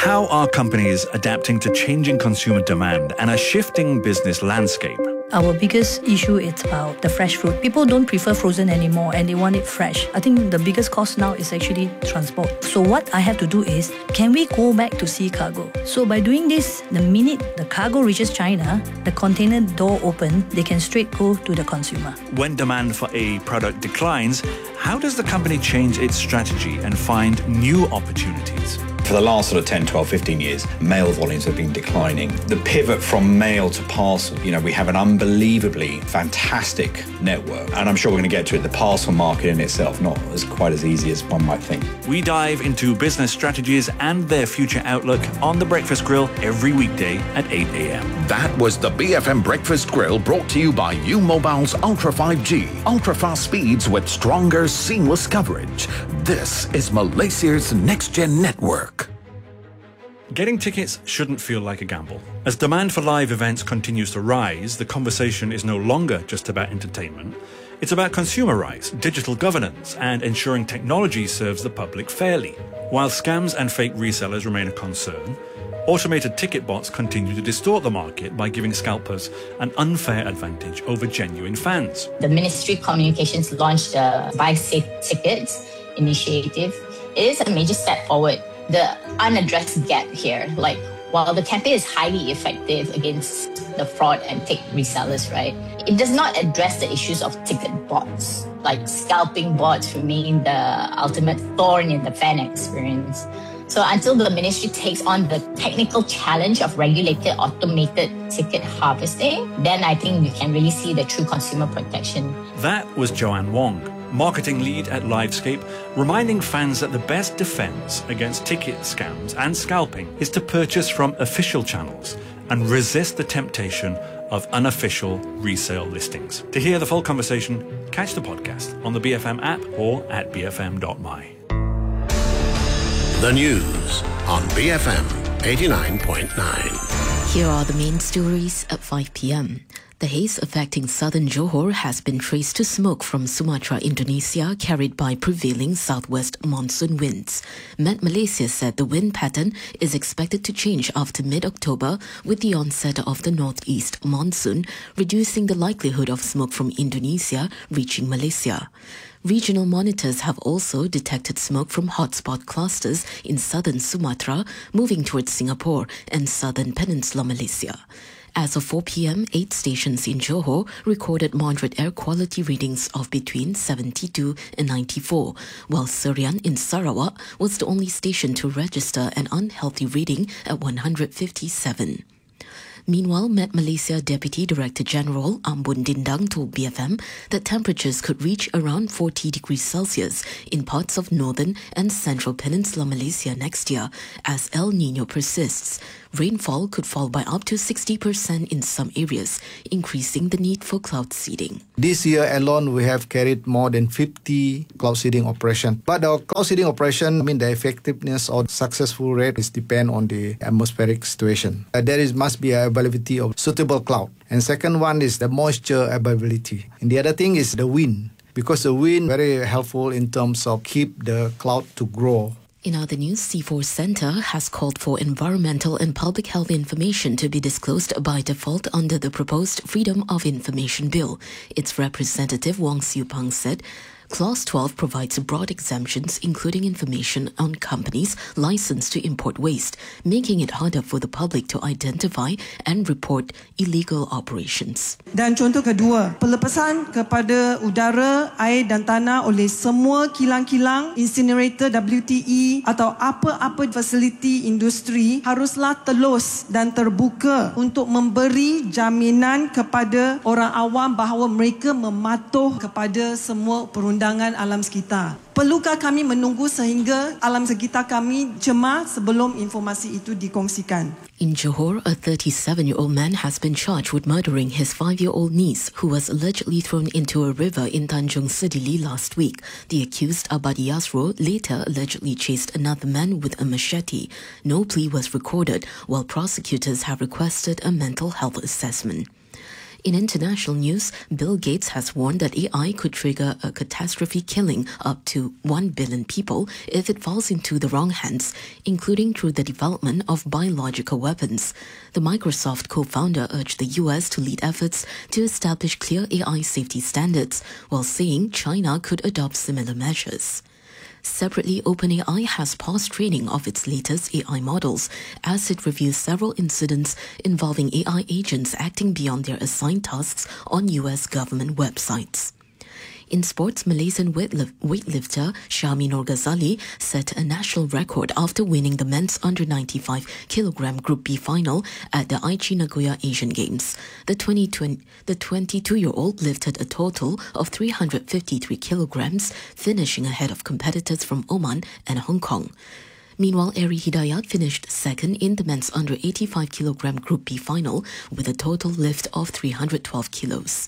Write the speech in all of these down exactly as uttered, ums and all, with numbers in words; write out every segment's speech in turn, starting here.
How are companies adapting to changing consumer demand and a shifting business landscape? Our biggest issue is about the fresh fruit. People don't prefer frozen anymore and they want it fresh. I think the biggest cost now is actually transport. So what I have to do is, can we go back to sea cargo? So by doing this, the minute the cargo reaches China, the container door open, they can straight go to the consumer. When demand for a product declines, how does the company change its strategy and find new opportunities? For the last sort of ten, twelve, fifteen years, mail volumes have been declining. The pivot from mail to parcel, you know, we have an unbelievably fantastic network. And I'm sure we're going to get to it. The parcel market in itself, not as quite as easy as one might think. We dive into business strategies and their future outlook on The Breakfast Grill every weekday at eight a.m. That was the B F M Breakfast Grill, brought to you by U-Mobile's Ultra five G. Ultra-fast speeds with stronger, seamless coverage. This is Malaysia's next-gen network. Getting tickets shouldn't feel like a gamble. As demand for live events continues to rise, the conversation is no longer just about entertainment. It's about consumer rights, digital governance, and ensuring technology serves the public fairly. While scams and fake resellers remain a concern, automated ticket bots continue to distort the market by giving scalpers an unfair advantage over genuine fans. The Ministry of Communications launched the Buy Safe Tickets initiative. It is a major step forward. The unaddressed gap here, like while the campaign is highly effective against the fraud and fake resellers, right, it does not address the issues of ticket bots. Like scalping bots remain the ultimate thorn in the fan experience. So until the ministry takes on the technical challenge of regulated automated ticket harvesting, then I think we can really see the true consumer protection. That was Joanne Wong, marketing lead at Livescape, reminding fans that the best defense against ticket scams and scalping is to purchase from official channels and resist the temptation of unofficial resale listings. To hear the full conversation, catch the podcast on the B F M app or at b f m dot m y. The news on B F M eighty-nine point nine. Here are the main stories at five p.m. The haze affecting southern Johor has been traced to smoke from Sumatra, Indonesia, carried by prevailing southwest monsoon winds. Met Malaysia said the wind pattern is expected to change after mid-October with the onset of the northeast monsoon, reducing the likelihood of smoke from Indonesia reaching Malaysia. Regional monitors have also detected smoke from hotspot clusters in southern Sumatra, moving towards Singapore and southern Peninsula Malaysia. As of four p.m, eight stations in Johor recorded moderate air quality readings of between seventy-two and ninety-four, while Serian in Sarawak was the only station to register an unhealthy reading at one hundred fifty-seven. Meanwhile, Met Malaysia Deputy Director General Ambun Dindang told B F M that temperatures could reach around forty degrees Celsius in parts of northern and central Peninsula Malaysia next year as El Niño persists. Rainfall could fall by up to sixty percent in some areas, increasing the need for cloud seeding. This year alone, we have carried more than fifty cloud seeding operations. But our cloud seeding operation, I mean, the effectiveness or successful rate is depend on the atmospheric situation. Uh, there is must be availability of suitable cloud. And second one is the moisture availability. And the other thing is the wind, because the wind very helpful in terms of keep the cloud to grow. In other news, C four Centre has called for environmental and public health information to be disclosed by default under the proposed Freedom of Information Bill. Its representative Wong Siu Pang said, Clause twelve provides broad exemptions, including information on companies licensed to import waste, making it harder for the public to identify and report illegal operations. Dan contoh kedua, pelepasan kepada udara, air dan tanah oleh semua kilang-kilang, incinerator, W T E atau apa-apa fasiliti industri haruslah telus dan terbuka untuk memberi jaminan kepada orang awam bahawa mereka mematuh kepada semua perundangan alam sekitar. Perlukah kami menunggu sehingga alam sekitar kami cemar sebelum informasi itu dikongsikan? In Johor, a thirty-seven-year-old man has been charged with murdering his five-year-old niece, who was allegedly thrown into a river in Tanjung Sedili last week. The accused, Abadi Yasro, later allegedly chased another man with a machete. No plea was recorded, while prosecutors have requested a mental health assessment. In international news, Bill Gates has warned that A I could trigger a catastrophe killing up to one billion people if it falls into the wrong hands, including through the development of biological weapons. The Microsoft co-founder urged the U S to lead efforts to establish clear A I safety standards, while saying China could adopt similar measures. Separately, OpenAI has paused training of its latest A I models as it reviews several incidents involving A I agents acting beyond their assigned tasks on U S government websites. In sports, Malaysian weightlifter Syahmi Nurghazali set a national record after winning the men's under ninety-five kilogram Group B final at the Aichi Nagoya Asian Games. The twenty-two-year-old lifted a total of three hundred fifty-three kilograms, finishing ahead of competitors from Oman and Hong Kong. Meanwhile, Eri Hidayat finished second in the men's under eighty-five kilogram Group B final with a total lift of three hundred twelve kilos.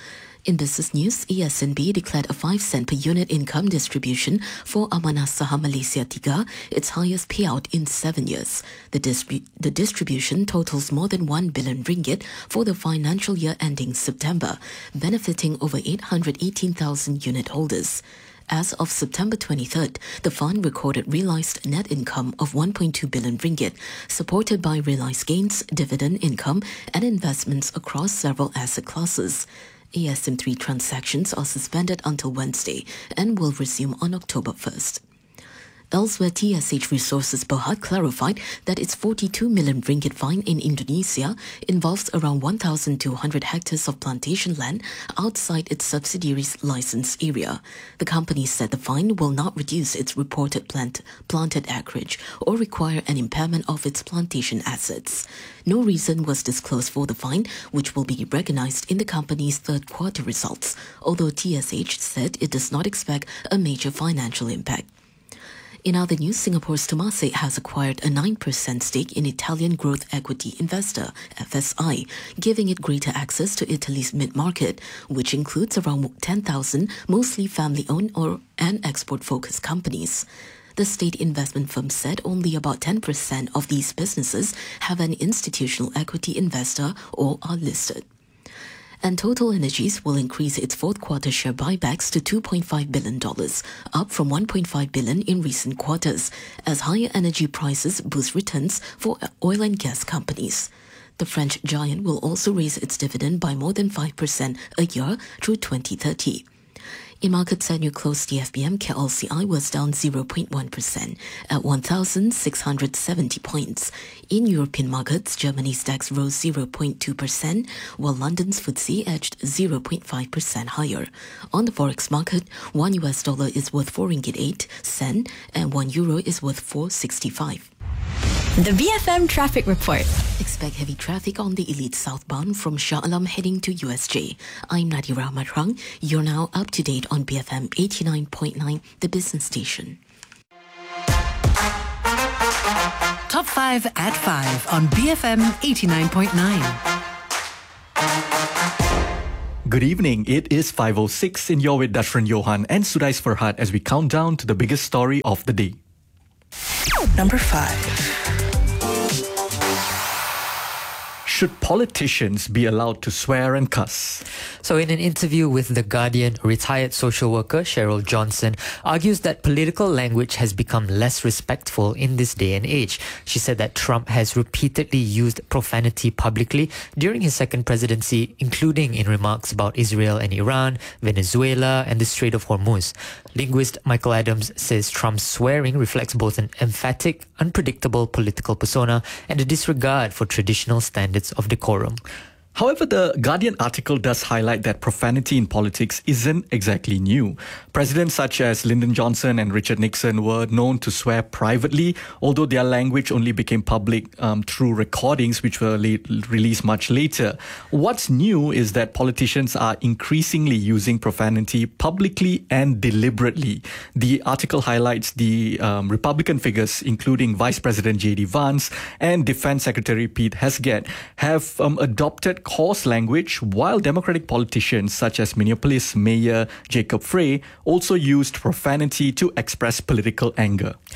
In business news, E S N B declared a five cent per unit income distribution for Amanah Saham Malaysia tiga, its highest payout in seven years. The, distrib- the distribution totals more than one billion ringgit for the financial year ending September, benefiting over eight hundred eighteen thousand unit holders. As of September twenty-third, the fund recorded realized net income of one point two billion ringgit, supported by realized gains, dividend income, and investments across several asset classes. A S M three transactions are suspended until Wednesday and will resume on October first. Elsewhere, T S H Resources Berhad clarified that its forty-two million ringgit fine in Indonesia involves around one thousand two hundred hectares of plantation land outside its subsidiary's license area. The company said the fine will not reduce its reported plant, planted acreage or require an impairment of its plantation assets. No reason was disclosed for the fine, which will be recognized in the company's third quarter results, although T S H said it does not expect a major financial impact. In other news, Singapore's Temasek has acquired a nine percent stake in Italian growth equity investor, F S I, giving it greater access to Italy's mid-market, which includes around ten thousand mostly family-owned or and export-focused companies. The state investment firm said only about ten percent of these businesses have an institutional equity investor or are listed. And Total Energies will increase its fourth quarter share buybacks to two point five billion dollars, up from one point five billion dollars in recent quarters, as higher energy prices boost returns for oil and gas companies. The French giant will also raise its dividend by more than five percent a year through twenty thirty. In markets at new close, the F B M K L C I was down zero point one percent at one thousand six hundred seventy points. In European markets, Germany's DAX rose zero point two percent, while London's F T S E edged zero point five percent higher. On the forex market, one U S dollar is worth four ringgit eight cents and one euro is worth four sixty-five. The B F M Traffic Report. Expect heavy traffic on the Elite southbound from Shah Alam heading to U S J. I'm Nadira Matrang. You're now up to date on B F M eighty-nine point nine, the business station. Top five at five on B F M eighty-nine point nine. Good evening. It is five oh six and you're with Dashran Johan and Sudais Farhad as we count down to the biggest story of the day. Number five. Should politicians be allowed to swear and cuss? So in an interview with The Guardian, retired social worker Cheryl Johnson argues that political language has become less respectful in this day and age. She said that Trump has repeatedly used profanity publicly during his second presidency, including in remarks about Israel and Iran, Venezuela and the Strait of Hormuz. Linguist Michael Adams says Trump's swearing reflects both an emphatic, unpredictable political persona and a disregard for traditional standards of decorum. However, the Guardian article does highlight that profanity in politics isn't exactly new. Presidents such as Lyndon Johnson and Richard Nixon were known to swear privately, although their language only became public um, through recordings which were la- released much later. What's new is that politicians are increasingly using profanity publicly and deliberately. The article highlights the um, Republican figures, including Vice President J D Vance and Defense Secretary Pete Hegseth, have um, adopted coarse language, while Democratic politicians such as Minneapolis Mayor Jacob Frey also used profanity to express political anger.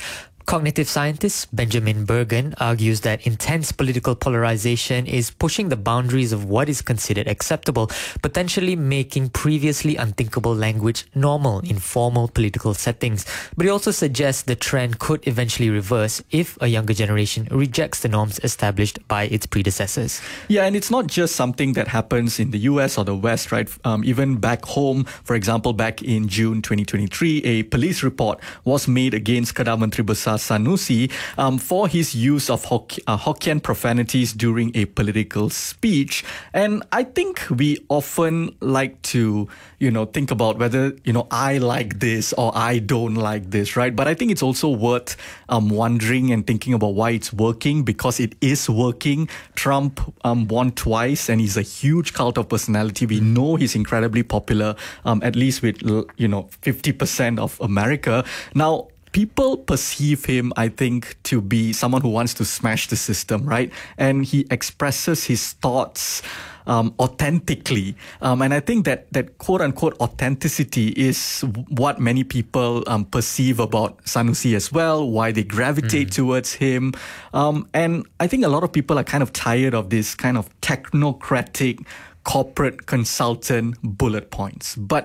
Cognitive scientist Benjamin Bergen argues that intense political polarization is pushing the boundaries of what is considered acceptable, potentially making previously unthinkable language normal in formal political settings. But he also suggests the trend could eventually reverse if a younger generation rejects the norms established by its predecessors. Yeah, and it's not just something that happens in the U S or the West, right? Um, even back home, for example, back in June twenty twenty-three, a police report was made against Kedah Menteri Besar Sanusi um, for his use of Hok- uh, Hokkien profanities during a political speech. And I think we often like to, you know, think about whether, you know, I like this or I don't like this, right? But I think it's also worth um, wondering and thinking about why it's working, because it is working. Trump um, won twice and he's a huge cult of personality. We know he's incredibly popular, um, at least with, you know, fifty percent of America. Now, people perceive him, I think, to be someone who wants to smash the system, right? And he expresses his thoughts um, authentically. Um, and I think that that quote-unquote authenticity is what many people um, perceive about Sanusi as well, why they gravitate mm. towards him. Um, and I think a lot of people are kind of tired of this kind of technocratic corporate consultant bullet points. But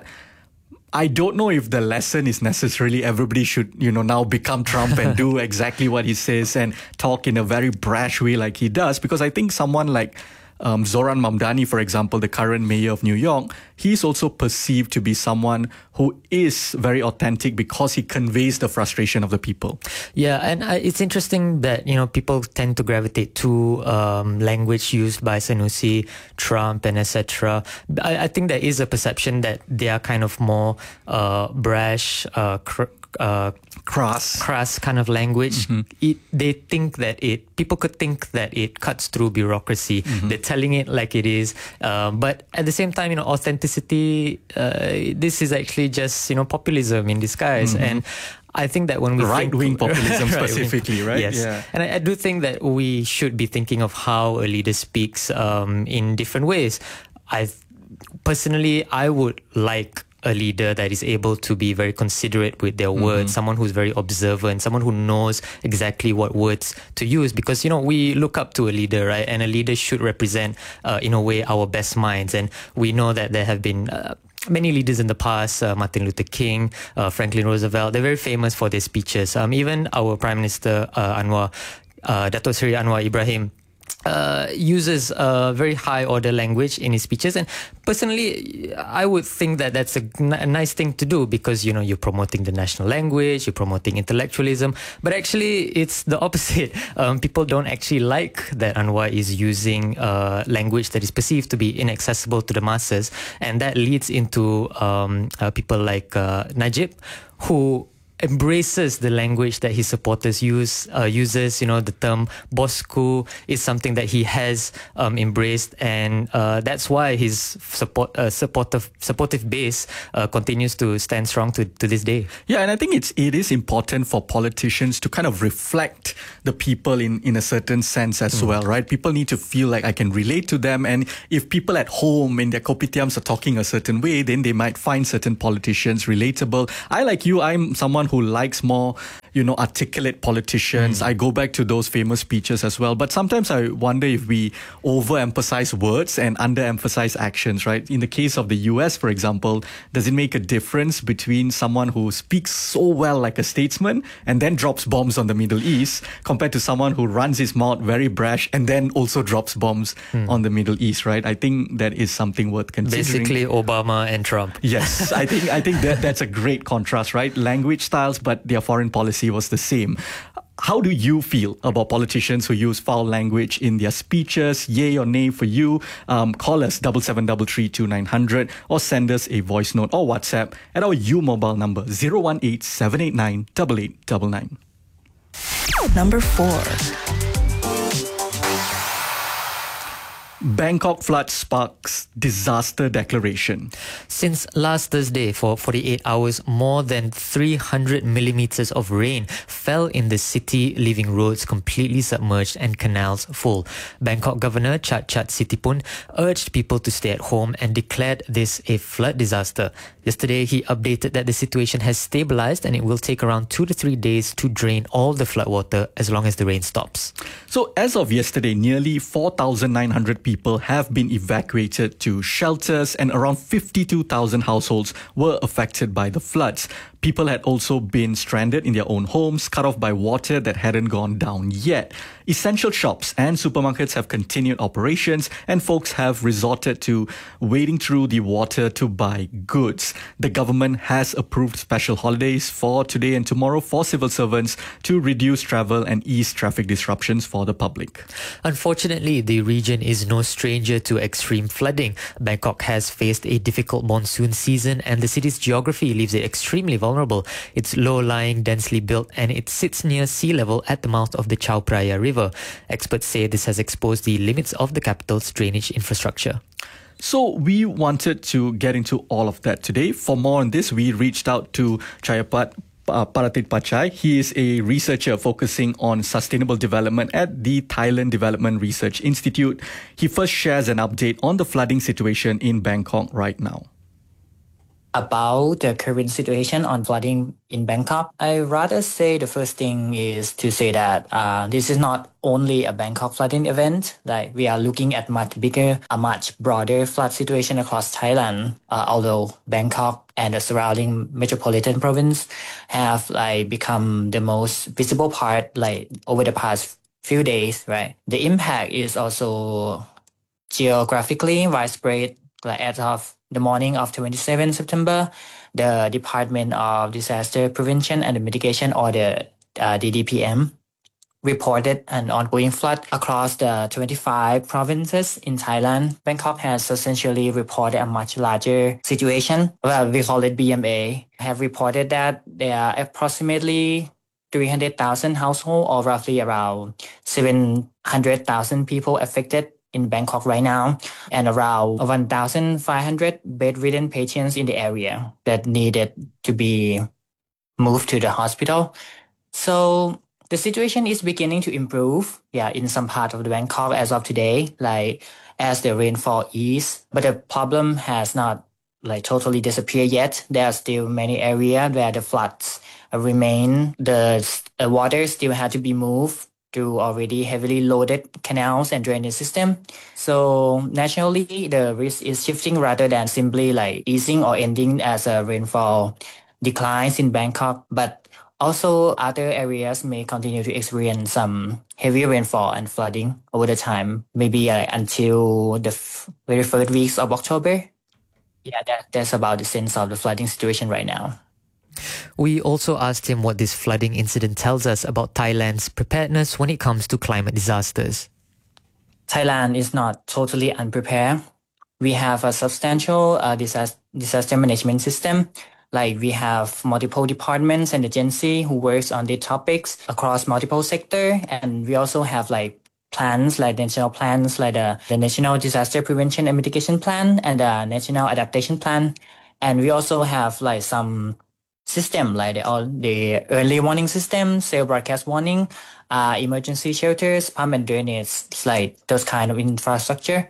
I don't know if the lesson is necessarily everybody should, you know, now become Trump and do exactly what he says and talk in a very brash way like he does. Because I think someone like um, Zoran Mamdani, for example, the current mayor of New York, he's also perceived to be someone who is very authentic because he conveys the frustration of the people. Yeah, and uh, it's interesting that, you know, people tend to gravitate to um, language used by Sanusi, Trump, and et cetera. I, I think there is a perception that they are kind of more uh, brash, uh, cr- uh, crass, crass kind of language. Mm-hmm. It, they think that it, people could think that it cuts through bureaucracy. Mm-hmm. They're telling it like it is. Uh, but at the same time, you know, authenticity, uh, this is actually just, you know, populism in disguise. Mm-hmm. And I think that when we right-wing think, populism specifically, right? Yes. Yeah. And I, I do think that we should be thinking of how a leader speaks um, in different ways. I personally, I would like a leader that is able to be very considerate with their mm-hmm. words, someone who's very observant, someone who knows exactly what words to use. Because, you know, we look up to a leader, right? And a leader should represent, uh, in a way, our best minds. And we know that there have been Uh, many leaders in the past, uh, Martin Luther King, uh, Franklin Roosevelt, they're very famous for their speeches. Um, even our Prime Minister, uh, Anwar, uh, Dato' Seri Anwar Ibrahim, Uh, uses a very high order language in his speeches, and personally I would think that that's a, n- a nice thing to do, because, you know, you're promoting the national language, you're promoting intellectualism, but actually it's the opposite. Um, people don't actually like that Anwar is using uh, language that is perceived to be inaccessible to the masses, and that leads into um, uh, people like uh, Najib, who embraces the language that his supporters use, uh, uses, you know, the term Bosku is something that he has um, embraced, and uh, that's why his support, uh, supportive, supportive base uh, continues to stand strong to, to this day. Yeah, and I think it's, it is important for politicians to kind of reflect the people in, in a certain sense as mm. well, right? People need to feel like I can relate to them, and if people at home in their kopitiams are talking a certain way, then they might find certain politicians relatable. I, like you, I'm someone who likes more, you know, articulate politicians. Mm. I go back to those famous speeches as well. But sometimes I wonder if we overemphasize words and underemphasize actions, right? In the case of the U S, for example, does it make a difference between someone who speaks so well like a statesman and then drops bombs on the Middle East compared to someone who runs his mouth very brash and then also drops bombs mm. on the Middle East, right? I think that is something worth considering. Basically Obama and Trump. Yes, I think I think that that's a great contrast, right? Language styles, but their foreign policy was the same. How do you feel about politicians who use foul language in their speeches? Yay or nay for you? Um, call us double seven double three two nine hundred or send us a voice note or WhatsApp at our U mobile number zero one eight seven eight nine eight eight nine nine. Number four. Bangkok flood sparks disaster declaration. Since last Thursday, for forty-eight hours, more than three hundred millimeters of rain fell in the city, leaving roads completely submerged and canals full. Bangkok Governor Chatchat Sitipun urged people to stay at home and declared this a flood disaster. Yesterday, he updated that the situation has stabilized and it will take around two to three days to drain all the floodwater as long as the rain stops. So as of yesterday, nearly four thousand nine hundred people have been evacuated to shelters and around fifty-two thousand households were affected by the floods. People had also been stranded in their own homes, cut off by water that hadn't gone down yet. Essential shops and supermarkets have continued operations, and folks have resorted to wading through the water to buy goods. The government has approved special holidays for today and tomorrow for civil servants to reduce travel and ease traffic disruptions for the public. Unfortunately, the region is no stranger to extreme flooding. Bangkok has faced a difficult monsoon season, and the city's geography leaves it extremely vulnerable. It's low-lying, densely built, and it sits near sea level at the mouth of the Chao Phraya River. Experts say this has exposed the limits of the capital's drainage infrastructure. So we wanted to get into all of that today. For more on this, we reached out to Chayapat Uh, Paratit Pachai. He is a researcher focusing on sustainable development at the Thailand Development Research Institute. He first shares an update on the flooding situation in Bangkok right now. About the current situation on flooding in Bangkok, I rather say the first thing is to say that uh, this is not only a Bangkok flooding event. Like, we are looking at much bigger, a much broader flood situation across Thailand. Uh, although Bangkok and the surrounding metropolitan province have like become the most visible part like over the past few days, right? The impact is also geographically widespread. Like, as of the morning of twenty-seventh September, the Department of Disaster Prevention and Mitigation, or the uh, D D P M, reported an ongoing flood across the twenty-five provinces in Thailand. Bangkok has essentially reported a much larger situation. Well, we call it B M A. Have reported that there are approximately three hundred thousand households, or roughly around seven hundred thousand people affected in Bangkok right now, and around one thousand five hundred bedridden patients in the area that needed to be moved to the hospital. So the situation is beginning to improve, yeah, in some part of the Bangkok as of today, like as the rainfall ease. But the problem has not like totally disappeared yet. There are still many areas where the floods remain. The uh, water still had to be moved through already heavily loaded canals and drainage system. So naturally, the risk is shifting rather than simply like easing or ending as a rainfall declines in Bangkok. But also other areas may continue to experience some heavy rainfall and flooding over the time, maybe uh, until the f- very first weeks of October. Yeah, that, that's about the sense of the flooding situation right now. We also asked him what this flooding incident tells us about Thailand's preparedness when it comes to climate disasters. Thailand is not totally unprepared. We have a substantial uh, disaster, disaster management system. Like, we have multiple departments and agencies who works on the topics across multiple sectors. And we also have like plans, like national plans, like the, the National Disaster Prevention and Mitigation Plan and the National Adaptation Plan. And we also have like some system like the, all the early warning system, cell broadcast warning, uh, emergency shelters, pump and drainage, like those kind of infrastructure,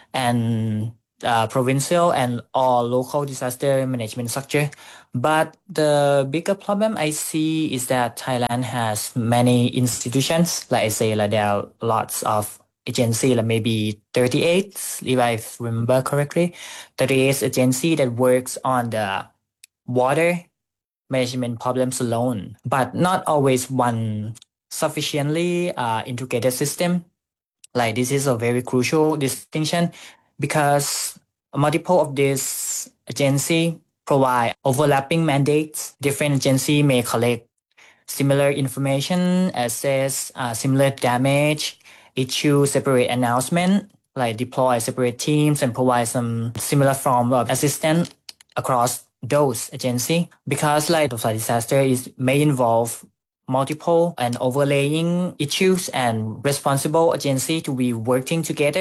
and uh, provincial and all local disaster management structure. But the bigger problem I see is that Thailand has many institutions. Like I say, like there are lots of agencies, like maybe thirty-eight, if I remember correctly, thirty-eight agencies that works on the water management problems alone, but not always one sufficiently uh, integrated system. Like, this is a very crucial distinction because multiple of these agencies provide overlapping mandates. Different agencies may collect similar information, assess uh, similar damage, issue separate announcement, like deploy separate teams and provide some similar form of assistance across those agencies, because like the flood disaster is may involve multiple and overlaying issues and responsible agencies to be working together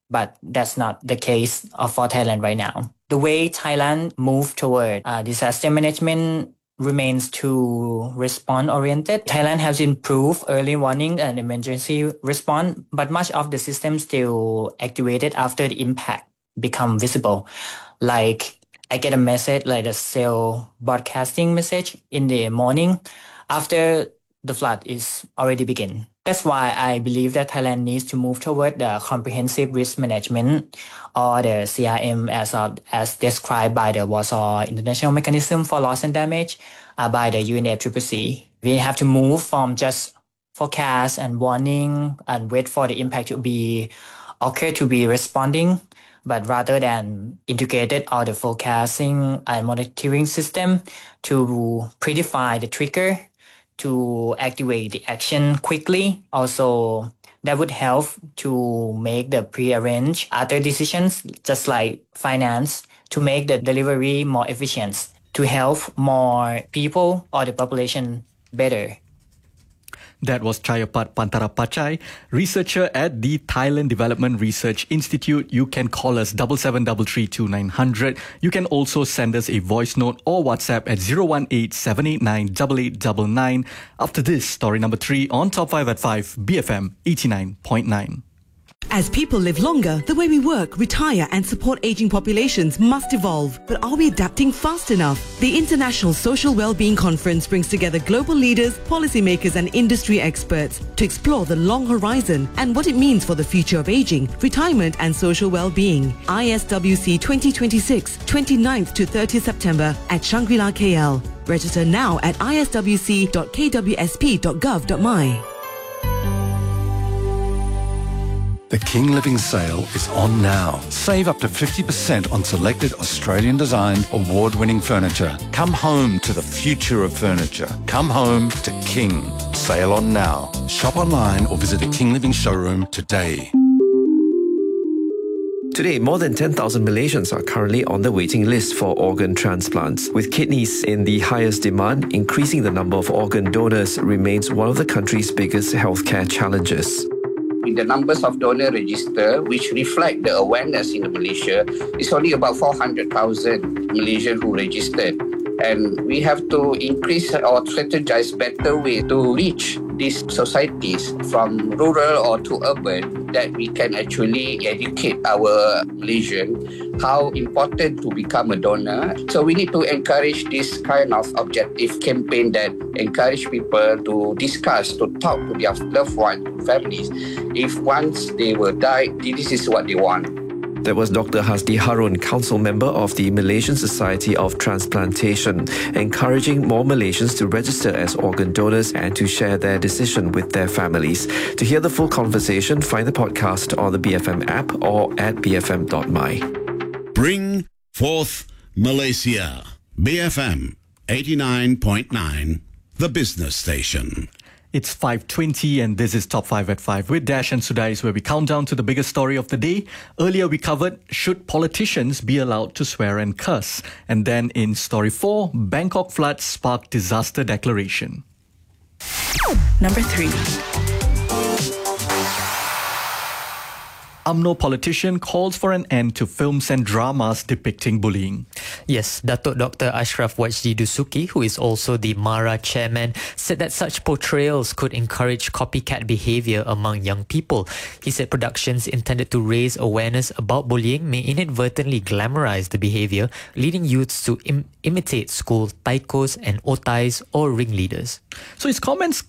but that's not the case for Thailand right now. The way Thailand moved toward uh, disaster management remains too response-oriented. Thailand has improved early warning and emergency response, but much of the system still activated after the impact become visible. Like I get a message, like a cell broadcasting message in the morning after the flood is already begin. That's why I believe that Thailand needs to move toward the comprehensive risk management, or the C R M as of, as described by the Warsaw International Mechanism for Loss and Damage uh, by the U N F C C C. We have to move from just forecast and warning and wait for the impact to be occur to be responding, but rather than integrated all the forecasting and monitoring system to predefine the trigger to activate the action quickly. Also, that would help to make the pre-arranged other decisions, just like finance, to make the delivery more efficient, to help more people or the population better. That was Chayapat Pantarapachai, researcher at the Thailand Development Research Institute. You can call us seven seven three three two nine zero zero. You can also send us a voice note or WhatsApp at zero one eight seven eight nine eight eight nine nine. After this, story number three on Top five at five, B F M eighty-nine point nine. As people live longer, the way we work, retire and support aging populations must evolve. But are we adapting fast enough? The International Social Wellbeing Conference brings together global leaders, policymakers and industry experts to explore the long horizon and what it means for the future of aging, retirement and social well-being. I S W C twenty twenty-six, twenty-ninth to thirtieth September at Shangri-La K L. Register now at i s w c dot k w s p dot gov dot m y. The King Living Sale is on now. Save up to fifty percent on selected Australian-designed, award-winning furniture. Come home to the future of furniture. Come home to King. Sale on now. Shop online or visit a King Living showroom today. Today, more than ten thousand Malaysians are currently on the waiting list for organ transplants. With kidneys in the highest demand, increasing the number of organ donors remains one of the country's biggest healthcare challenges. In the numbers of donor register, which reflect the awareness in Malaysia, it's only about four hundred thousand Malaysians who registered. And we have to increase or strategize better way to reach these societies from rural or to urban, that we can actually educate our Malaysian how important to become a donor. So we need to encourage this kind of objective campaign that encourage people to discuss, to talk to their loved ones, families. If once they will die, this is what they want. That was Doctor Hasdi Harun, council member of the Malaysian Society of Transplantation, encouraging more Malaysians to register as organ donors and to share their decision with their families. To hear the full conversation, find the podcast on the B F M app or at b f m dot m y. Bring forth Malaysia. B F M eighty-nine point nine, the business station. It's five twenty and this is Top five at five with Dash and Sudais, where we count down to the biggest story of the day. Earlier we covered, should politicians be allowed to swear and curse? And then in story four, Bangkok floods spark disaster declaration. Number three. U M N O politician calls for an end to films and dramas depicting bullying. Yes, Datuk Doctor Ashraf Wajdi Dusuki, who is also the MARA chairman, said that such portrayals could encourage copycat behaviour among young people. He said productions intended to raise awareness about bullying may inadvertently glamorise the behaviour, leading youths to im- imitate school taikos and otais or ringleaders. So his comments